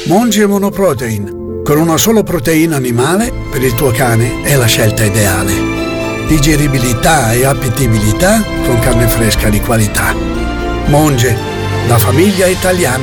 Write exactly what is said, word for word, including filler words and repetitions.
Monge Monoprotein, con una sola proteina animale per il tuo cane è la scelta ideale. Digeribilità e appetibilità con carne fresca di qualità. Monge, la famiglia italiana